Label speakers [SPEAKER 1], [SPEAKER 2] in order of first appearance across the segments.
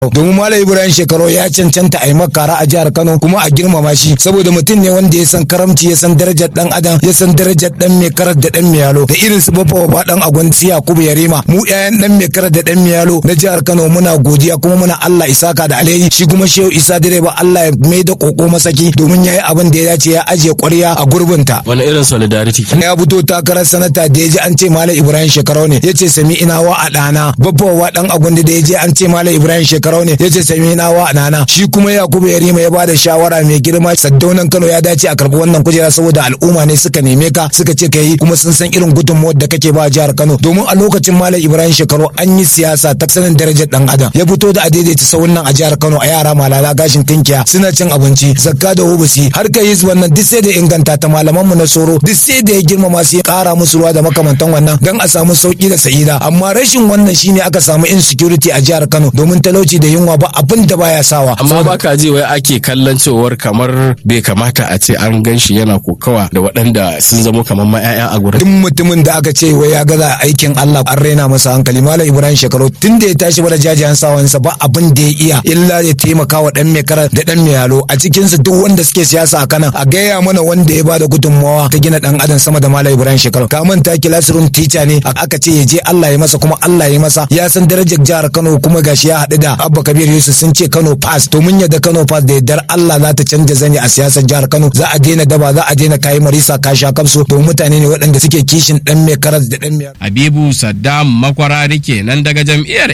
[SPEAKER 1] domin Malam Ibrahim Shekaru ya cancanta a yi makara a jihar Kano kuma a girmama shi saboda mutum ne wanda ya san karamci, ya san darajar dan adam, ya san darajar dan mai karar da dan mai yalo da irin su bafa dan agwanci Yakubu Yarima. Mu ƴaƴan dan mai karar da dan mai yalo na jihar Kano muna godiya kuma muna Allah isaka da alheri. Shi kuma Shehu Isa direba Allah ya mai da koko masaki domin yayi abin da ya dace, ya ajiye ƙwarya a gurbinta.
[SPEAKER 2] Wani irin solidarity
[SPEAKER 1] ya fito takarar sanata da ya ji an ce Malam Ibrahim Shekaru ne yace sami ina wa a dana. Bafa dan agwandi da ya ji an ce Malam Ibrahim Shekaru ne yace sami ina wa a dana. Shi kuma Yakubu Yarima ya bada shawara mai girma, Saddaunan Kano ya dace a karbi wannan kujera saboda al'umma ne suka neme ka suka ce kai kuma sun san irin gudunmuwar da kake ba jihar Kano. Domin a lokacin Malam Ibrahim Shekaru an yi siyasa ta sanin darajar dan adam, ya fito da adaidaita sawun nan a jihar Kano a yara malala gashin tinkiya suna cin abinci, zakka da hubusi har kai yi wannan duk sai da inganta ta. Malaman mu na soro duk sai da ya girmama su ya kara musu ruwa da makamantan wannan dan a samu sauki da sa'ida. Amma rashin wannan shine aka samu insecurity a jihar Kano domin talauci da yunwa ba abin da baya sawa.
[SPEAKER 2] Amma baka ji wai ake kallon cewar kamar bai kamata a ce an ganshi yana kokawa da waɗanda sun zama kamar ma 'ya'ya a gurin.
[SPEAKER 1] Duk mutumin da aka ce wai ya gaza aikin Allah an raina masa hankali. Malam Ibrahim Shekaru tun da ya tashi bada jajayen sawansa ba abin da ya iya illa ya taimaka wa dan mai karar da dan mai yalo. A cikin su duk wanda suke siyasa a Kano a gaya mana wanda ya bada gudunmawa ta gina dan adam sama da Malam Ibrahim Shekaru. Ka manta classroom teacher ne aka ce ya je Allah ya masa kuma Allah ya masa, ya san darajar jihar Kano kuma gashi ya haɗu da Abba Kabir Yusuf sun ce Kano pass. To mun yadda Kano pass da yardar Allah za ta canja zani a siyasar jihar Kano, za a daina daba, za a daina kayi marisa kasha kamsu domin mutane ne waɗanda suke kishin dan mai karas da dan mai.
[SPEAKER 3] Habibu Saddam Makwarari kenan daga jam'iyyar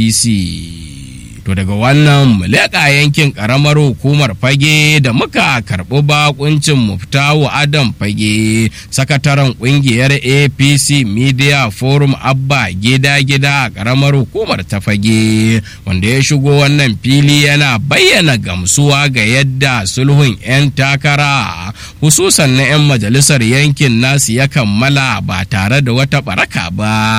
[SPEAKER 3] APC. To daga wannan mu leƙa yankin ƙaramar hukumar Fage da muka karɓi bakuncin Muftahu Adam Fage, sakataren ƙungiyar APC Media Forum Abba gida-gida a ƙaramar hukumar ta Fage, wanda ya shigo wannan fili yana bayyana gamsuwa ga yadda sulhun 'yan takara hususan na 'yan majalisar yankin nasu ya kammala ba tare da wata baraka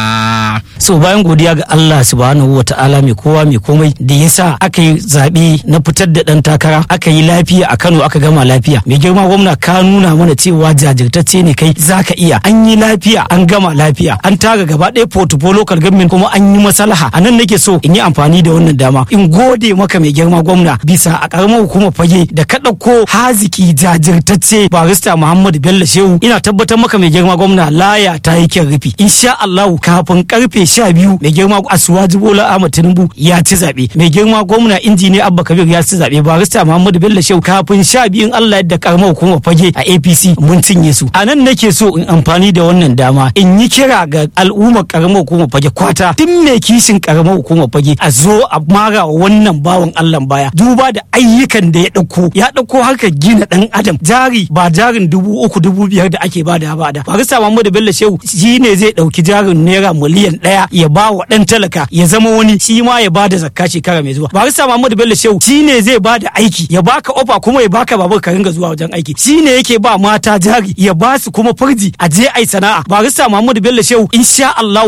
[SPEAKER 3] ba.
[SPEAKER 4] So bayan godiya ga Allah subhanahu wa ta'ala mai kowa mai komai da yasa aka yi zaɓe na fitar da ɗan takara aka yi lafiya a Kano aka gama lafiya. Mai girma gwamna ka nuna mana cewa jajirtacce ne kai, zaka iya. An yi lafiya an gama lafiya, an tara gaba ɗaya portfolio local government kuma an yi maslaha. A nan nake so in yi amfani da wannan dama in gode maka mai girma gwamna bisa a ƙaramar hukumar Fage da ka ɗauko haziki jajirtacce barista Muhammadu Bello Shehu. Ina tabbatar maka mai girma gwamna laya ta yi kyan rufi. Insha Allah kafin karfe 12 mai girma Asuwaji Bola Ahmad Tinubu ya ci zaɓe. Mai girma gwamna injiniya Abba Kabir ya ci zaɓe. Barista Muhammadu Bello Shehu kafin 12 in Allah yadda karamar hukumar Fage a APC mun cinye su. A nan nake so in amfani da wannan dama in yi kira ga al'ummar karamar hukumar Fage kwata tun mai kishin karamar hukumar Fage a zo a mara wannan bawan Allah baya duba da ayyukan da ya ɗauko harkar gina ɗan adam jari ba jarin 3,000 5,000 da ake bada. Barista Muhammadu Bello Shehu shi ne zai ɗauki jarin naira miliyan 1 ya ba wa ɗan talaka ya zama wani shi ma ya bada zakka shekara mai zuwa. Barista Muhammadu Bello Shehu shi ne zai bada aiki ya baka ofa kuma ya baka babur ka ringa zuwa wajen aiki. Shi ne yake ba mata jari ya ba su kuma farji a je ai sana'a. Barista Muhammadu Bello Shehu insha Allah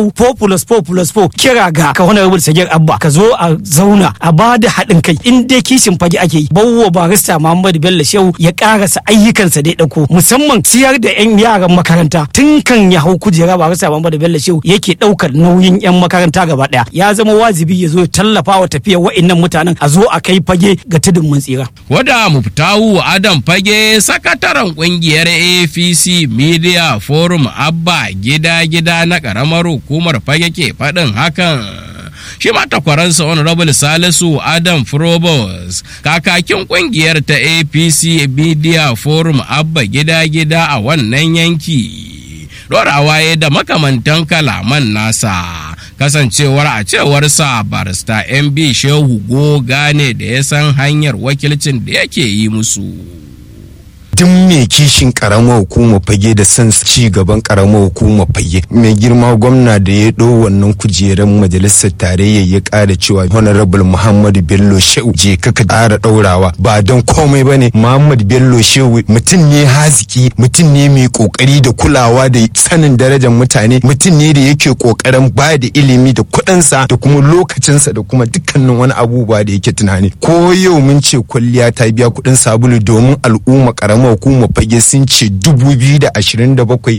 [SPEAKER 4] 4+4+4 kira ga ka Honorable Sagir Abba ka zo a zauna a bada haɗin kai in dai kishin Fage ake yi. Bawwa Barista Muhammadu Bello Shehu ya karasa ayyukansa da ya ɗauko musamman ciyar da 'yan yaran makaranta tun kan ya hau kujera. Barista Muhammadu Bello Shehu yake ɗaukar nauyin 'yan makaranta gaba ɗaya. Ya zama wajibi ya zo ya tallafa wa tafiyar wa'innan mutanen a zo a kai Fage ga tudun mun tsira.
[SPEAKER 3] Wada Muftahu Adam Fage, sakataren kungiyar APC Media Forum Abba gida-gida na karamar hukumar Fage ke faɗin hakan. Shi ma takwaransa Honorable Salisu Adam Frobos, kakakin kungiyar ta APC Media Forum Abba gida-gida a wannan yanki. Dorawaye da makamantan kalaman nasa, kasancewar a cewarsa barista MB Shehu goga ne da ya san hanyar wakilcin da yake yi musu.
[SPEAKER 5] Tun mai kishin karamar hukumar Fage da san ci gaban karamar hukumar Fage, mai girma gwamna da ya ɗau wannan kujerar majalisar tarayya ya ƙara cewa Honorable Muhammadu Bello Shehu je ka ƙara ɗaurawa ba don komai bane. Muhammadu Bello Shehu mutum ne haziki, mutum ne mai kokari da kulawa da sanin darajar mutane, mutum ne da yake kokarin ba da ilimi da kuɗinsa da kuma lokacinsa da kuma dukkanin wani abubuwa da yake tunani. Ko yau mun ce kwalliya ta biya kuɗin sabulu domin al'umma karamar hukumar fage sun ce 2027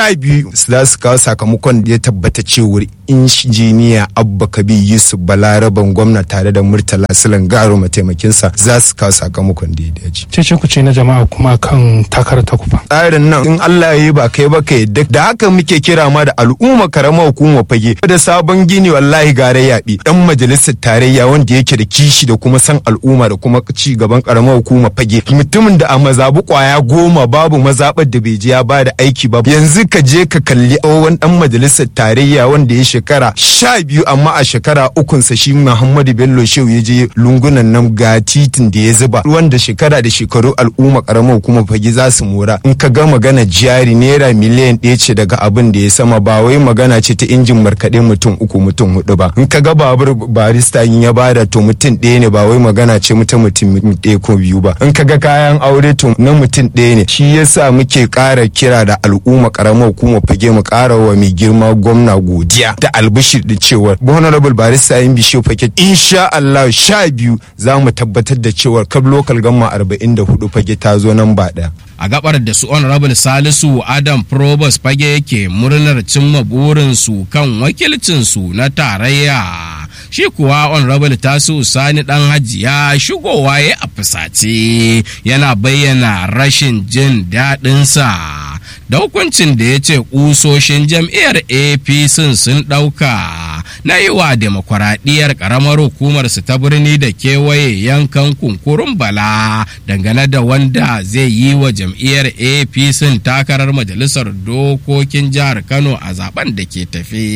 [SPEAKER 5] 12 za su kawo sakamakon da ya tabbata cewar injiniya Abba Kabir Yusuf Balaraban gwamna tare da Murtala Silan Garo mataimakinsa za su kawo sakamakon da ya dace.
[SPEAKER 6] Cece ku ce na jama'a kuma kan takarar ta kufa.
[SPEAKER 5] Tsarin nan in Allah ya yi ba kai ba ka yadda da haka muke kira ma da al'umma karamar hukumar fage da sabon gini wallahi gare yaɓi dan majalisar tarayya wanda yake da kishi da kuma san al'umma da kuma ci gaban karamar hukumar fage mutumin da a mazabu kwaya 10 babu mazabar da bai je ya bada aiki ba yanzu ka je ka kalli wani dan majalisar tarayya wanda ya shekara 12 amma a shekara ukunsa shi Muhammadu Bello Shehu ya je lungunan nan ga titin da ya zuba wanda shekara da shekaru al'umma karamar hukumar fage za su mora in ka ga magana jari naira miliyan 1 ce daga abin da ya sama ba wai magana ce ta injin markaɗe mutum 3 mutum 4 ba in ka ga babur barista yin ya bada to mutum 1 ne ba wai magana ce mutum 1 ko 2 ba in ka ga kayan aure to na mutum 1 ne shi yasa muke ƙara kira da al'umma karamar hukumar fage mu ƙara wa mai girma gwamna godiya da albishir da cewa honorable barista yin bishiyu fage insha Allah 12 za mu tabbatar da cewa kab local gamma 44 fage ta zo nan ba ɗaya.
[SPEAKER 3] A gabar da su honorable Salisu Adam Probus fage yake murnar cimma burinsu kan wakilcinsu na tarayya. Shi kuwa honorable Tasu Sani dan Hajiya shigowa ya a fusace yana bayyana rashin jin daɗinsa da hukuncin da ya ce ƙusoshin jam'iyyar APC sun ɗauka na yi wa demokuraɗiyyar ƙaramar hukumarsu ta birni da kewaye yankan kunkurun bala dangane da wanda zai yi wa jam'iyyar APC takarar majalisar dokokin jihar Kano a zaben da ke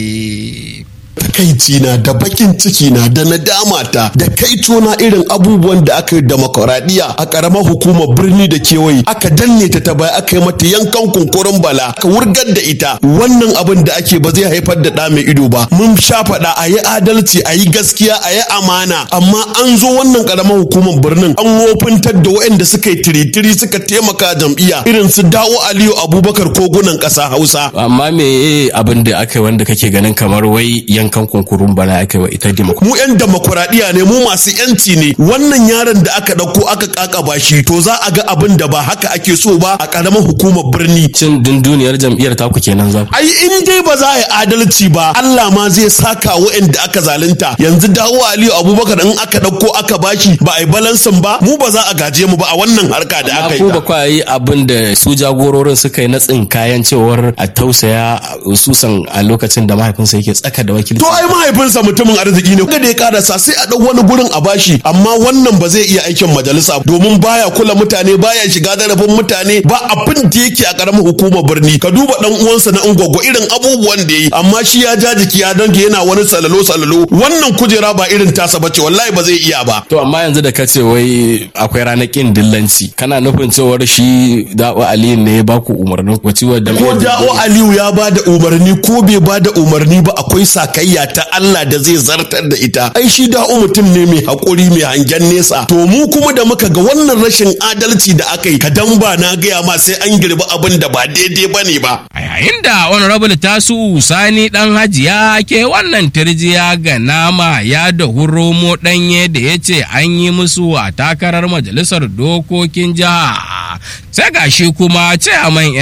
[SPEAKER 3] tafe.
[SPEAKER 7] takaici na da bakin ciki na da nadama ta da kaito na irin abubuwan da aka yi demokuraɗiyya a ƙaramar hukumar birni da kewaye aka danne ta baya aka yi mata yankan kunkurin bala aka wurgar da ita wannan abin da ake ba zai haifar da ɗa mai ido ba mun sha faɗa a yi adalci a yi gaskiya a yi amana amma an zo wannan ƙaramar hukumar birnin an wofintar da waɗanda suka yi tiritiri suka taimaka jam'iyya irin su Dawo Aliyu Abubakar kogunan ƙasa Hausa.
[SPEAKER 2] Amma me abin da aka yi wanda kake ganin kamar wai yankan kunkurun bala aka yi wa ita
[SPEAKER 7] mu yan demokuraɗiyya ne mu masu yanci ne wannan yaron da aka ɗauko aka kakaba shi to za a ga abin da ba haka ake so ba a ƙaramar hukumar birni.
[SPEAKER 2] Cin dunduniyar jam'iyyar taku kenan za
[SPEAKER 7] ai in dai ba za a yi adalci ba Allah ma zai saka wa'anda aka zalunta yanzu Dawo Aliyu Abubakar in aka ɗauko aka bashi ba a yi balansin ba mu ba za a gaje mu ba a wannan harka da aka yi.
[SPEAKER 2] Ko ba kwa yi abin da su jagororin suka yi na tsinkayen cewar a tausaya susan a lokacin da mahaifinsa yake tsaka da wakilci.
[SPEAKER 7] To ai mahaifinsa mutumin arziki ne da ya karasa sai a ɗau wani gurin a bashi amma wannan ba zai iya aikin majalisa domin baya kula mutane baya shiga zarafin mutane ba abin da yake a ƙaramin hukumar birni ka duba dan uwansa na Ungwaggo irin abubuwan da yi amma shi ya ja jiki ya dange yana wani salalo wannan kujera ba irin tasa bace wallahi ba zai iya ba.
[SPEAKER 2] To amma yanzu da ka ce wai akwai ranakin dillanci kana nufin cewar shi Da'o Aliyu ne ya baku umarnin ku ciwo da
[SPEAKER 7] ko Da'o Aliyu ya bada umarni ko bai bada umarni ba akwai sakayya ta Allah da zai zartar da ita ai shi Da'o mutum ne mai hakuri mai hangen nesa to mu kuma da muka ga wannan rashin adalci da aka yi kadan ba na gaya ma sai an girbi abin da ba daidai bane ba.
[SPEAKER 3] A yayin da honorable Tasu Sani dan Hajiya ke wannan tirjiya ga nama ya da huromo danye da ya ce an yi musu a takarar majalisar dokokin jiha sai gashi kuma chairman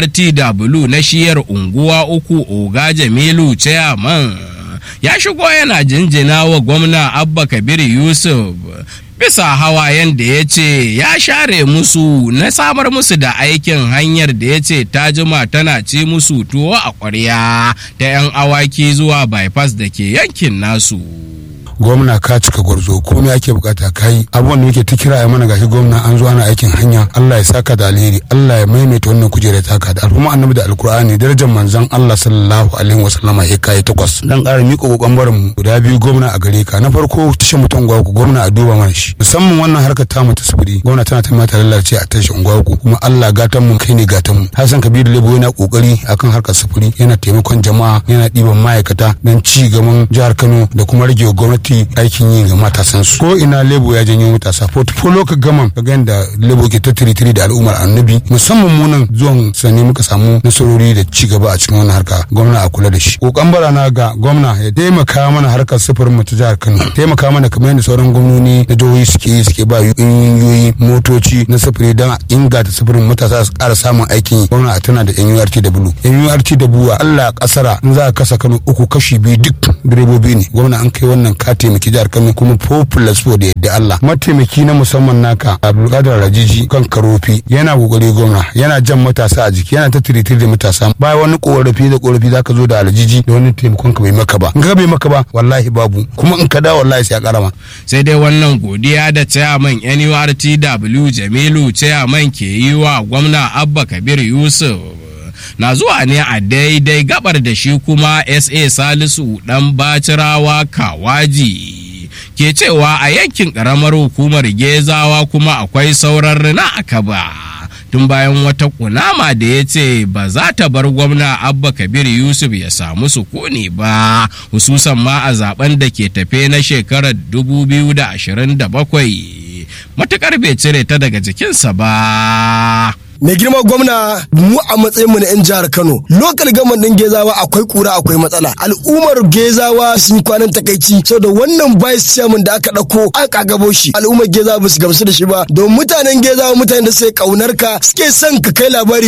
[SPEAKER 3] NURTW na shiyar unguwa 3 Oga Jamilu chairman ya shigo yana jinjina wa gwamna Abba Kabir Yusuf bisa hawayen da ya ce ya share musu na samar musu da aikin hanyar da ya ce ta jima tana ci musu tuwo a ƙwarya ta 'yan awaki zuwa bypass da ke yankin nasu.
[SPEAKER 8] gwamna ka cika gwarzo komai ake bukata kai abubuwan da muke ta kira ya mana gashi gwamna an zo ana aikin hanya Allah ya saka da alheri Allah ya maimaita wannan kujera taka da al'umma annabi da alkur'ani darajar manzon Allah sallallahu alaihi wasallama ya kai 8 dan ƙara miƙa kokon barin guda biyu gwamna a gare ka na farko tashin mutum gwa ku gwamna a duba mana shi musamman wannan harkar ta mu ta sufuri gwamna tana ta mata lalace a tashin gwa ku kuma Allah gatan mu kai ne gatan mu Hassan Kabiru Lebo yana kokari akan harkar sufuri yana taimakon jama'a yana ɗiban ma'aikata dan ci gaban jihar Kano da kuma rage gwamnati gwamnati aikin yi ga matasan su ko ina lebo ya janyo matasa portfolio ka gama ka ga yanda lebo ke tattiri da al'ummar annabi musamman mu nan zuwan sani muka samu nasarori da ci gaba a cikin wannan harka gwamna a kula da shi kokan barana ga gwamna ya taimaka mana harkar sufurin mu ta jihar Kano taimaka mana kamar yadda sauran gwamnoni na jihohi suke ba yoyi motoci na sufuri don inganta sufurin matasa su ƙara samun aikin yi gwamna a tana da NURTW Allah kasara in za a kasa Kano uku kashi biyu duk direbobi ne gwamna an kai wannan ka taimaki jihar Kano kuma populous for da yadda Allah mataimaki na musamman naka Abdulkadir Rajiji kan Karofi yana kokari gwamna yana jan matasa a jiki yana ta tiritir da matasa ba wani korafi zaka zo da Alajiji da wani taimakon ka bai maka ba in ka bai maka ba wallahi babu kuma in ka da wallahi sai ya karama
[SPEAKER 3] sai dai wannan godiya da chairman NURTW Jamilu chairman ke yi wa gwamna Abba Kabir Yusuf na zuwa ne a daidai gabar da shi kuma SA Salisu dan Bacirawa Kawaji ke cewa a yankin karamar hukumar Gezawa kuma akwai sauran rina a kaba tun bayan wata kunama da ya ce ba za ta bar gwamna Abba Kabir Yusuf ya samu sukuni ba hususan ma a zaben da ke tafe na shekarar 2027 matukar bai cire ta daga jikinsa ba.
[SPEAKER 1] mai girma gwamna mu a matsayin mu na yan jihar Kano local government din Gezawa akwai kura akwai matsala al'ummar Gezawa sun kwanan takaici saboda wannan vice chairman da aka dauko aka gabo shi al'ummar Gezawa ba su gamsu da shi ba don mutanen Gezawa mutanen da suke kaunar ka suke son ka kai labari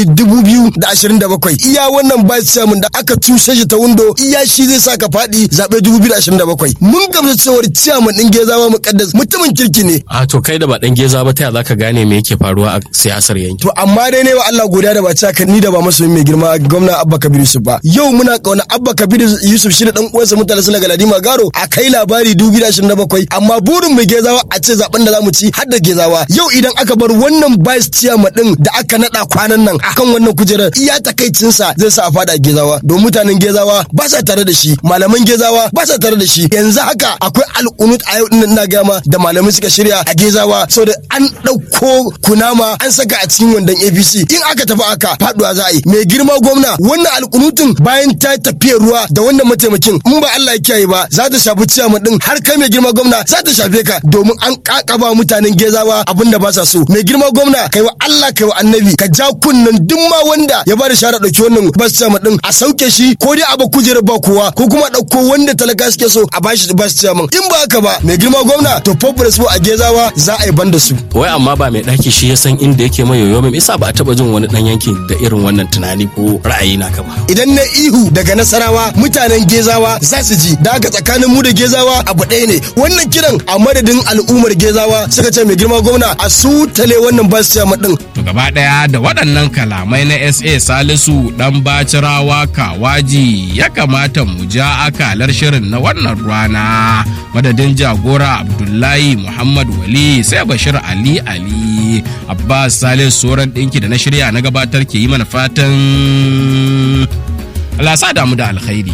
[SPEAKER 1] 2027 iya wannan vice chairman da aka tushe shi ta window iya shi zai sa ka fadi zabe 2027 mun gamsu cewa chairman din Gezawa muqaddas mutumin kirki ne
[SPEAKER 2] a to kai da ba dan Gezawa ba ta zaka gane me yake faruwa a siyasar yanki
[SPEAKER 1] to amma dai ne wa Allah godiya da ba ci haka ni da ba masoyin mai girma gwamna Abba Kabir Yusuf ba yau muna kauna Abba Kabir Yusuf shi da dan uwansa mutane suna Galadima Garo a kai labari 2027 amma burin mai Gezawa a ce zaben da zamu ci har da Gezawa yau idan aka bar wannan vice chairman din da aka nada kwanan nan akan wannan kujerar iya takaicin sa zai sa a fada Gezawa don mutanen Gezawa ba sa tare da shi malaman Gezawa ba sa tare da shi yanzu haka akwai al'unut a yau din ina gama da malamai suka shirya a Gezawa saboda an dauko kunama an saka a cikin wandan APC in aka tafi aka faduwa za a yi mai girma gwamna wannan alkunutun bayan ta tafiyar ruwa da wannan mataimakin in ba Allah ya kiyaye ba za ta shafi ciyaman din har kai mai girma gwamna za ta shafe ka domin an kakaba mutanen Gezawa abinda ba sa so mai girma gwamna kai wa Allah kai wa annabi ka ja kunnan duk ma wanda ya ba da shara dauki wannan bas ciyaman din a sauke shi ko dai a ba kujerar ba kowa ko kuma dauko wanda talaka suke so a bashi bas ciyaman in ba haka ba mai girma gwamna to populous a Gezawa za a yi banda su
[SPEAKER 2] wai amma ba mai daki shi ya san inda yake mai yoyo mai isa ba a taba jin wani dan yanki da irin wannan tunani ko ra'ayi naka ba
[SPEAKER 1] idan na ihu daga Nasarawa mutanen Gezawa za su ji da haka tsakanin mu da Gezawa abu ɗaya ne wannan kiran a madadin al'ummar Gezawa suka ce mai girma gwamna a su tale wannan bas chairman din
[SPEAKER 3] to gaba daya da waɗannan kalamai na SA Salisu dan Bacirawa Kawaji ya kamata mu ja akalar shirin na wannan rana madadin jagora Abdullahi Muhammad Wali sai Bashir Ali Abbas Salis Soran ɗinki da na shirya na gabatar ke yi mana fatan Allah sa damu da alkhairi.